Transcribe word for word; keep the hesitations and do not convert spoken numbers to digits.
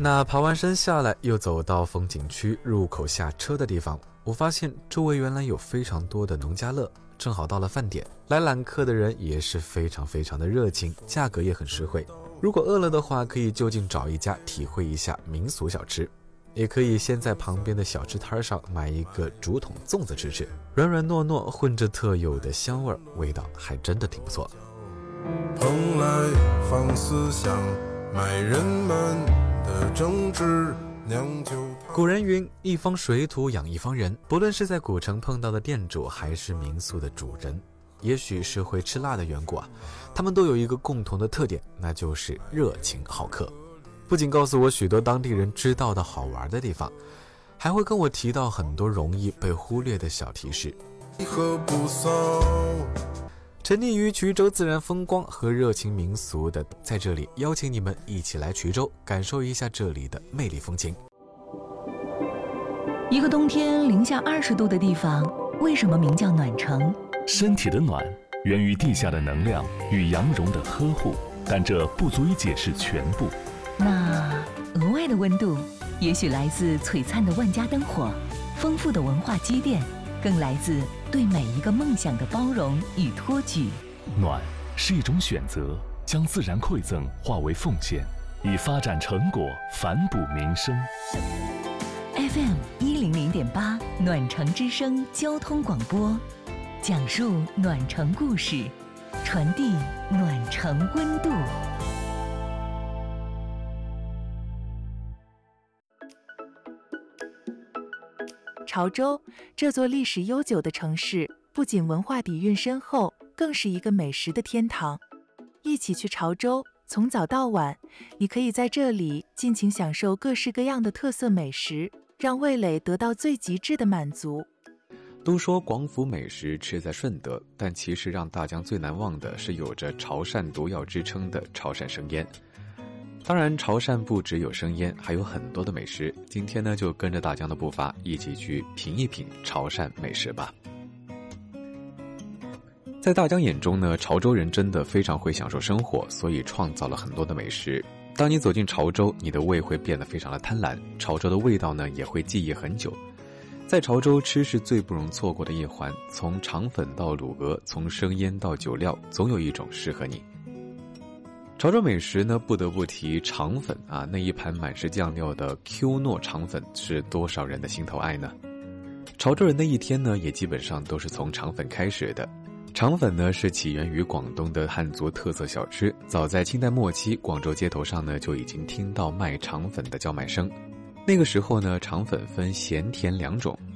那爬完山下来，又走到风景区入口下车的地方，我发现周围原来有非常多的农家乐。正好到了饭点，来揽客的人也是非常非常的热情，价格也很实惠。如果饿了的话，可以就近找一家体会一下民俗小吃，也可以先在旁边的小吃摊上买一个竹筒粽子吃吃，软软糯糯，混着特有的香味，味道还真的挺不错。 蓬莱放思想，买人们的争执。 古人云，一方水土养一方人，不论是在古城碰到的店主，还是民宿的主人，也许是会吃辣的缘故啊，他们都有一个共同的特点，那就是热情好客。不仅告诉我许多当地人知道的好玩的地方，还会跟我提到很多容易被忽略的小提示。沉溺于衢州自然风光和热情民俗的，在这里邀请你们一起来衢州，感受一下这里的魅力风情。 一个冬天零下二十度的地方，为什么名叫暖城？ 身体的暖源于地下的能量与阳绒的呵护，但这不足以解释全部。 那额外的温度，也许来自璀璨的万家灯火，丰富的文化积淀，更来自对每一个梦想的包容与托举。 暖是一种选择，将自然馈赠化为奉献，以发展成果反哺民生。 F M 一零零点八暖城之声交通广播，讲述暖城故事，传递暖城温度。 潮州这座历史悠久的城市，不仅文化底蕴深厚，更是一个美食的天堂。一起去潮州，从早到晚，你可以在这里尽情享受各式各样的特色美食，让味蕾得到最极致的满足。 都说广府美食吃在顺德，但其实让大江最难忘的是有着潮汕毒药之称的潮汕生腌。当然，潮汕不只有生腌，还有很多的美食。今天呢，就跟着大江的步伐，一起去品一品潮汕美食吧。在大江眼中呢，潮州人真的非常会享受生活，所以创造了很多的美食。当你走进潮州，你的胃会变得非常的贪婪，潮州的味道呢，也会记忆很久。在潮州吃是最不容错过的一环，从肠粉到卤鹅，从生腌到酒料，总有一种适合你。潮州美食呢，不得不提肠粉啊，那一盘满是酱料的 Q 糯肠粉是多少人的心头爱呢？潮州人的一天呢，也基本上都是从肠粉开始的。肠粉呢，是起源于广东的汉族特色小吃，早在清代末期，广州街头上呢就已经听到卖肠粉的叫卖声。那个时候呢，肠粉分咸甜两种，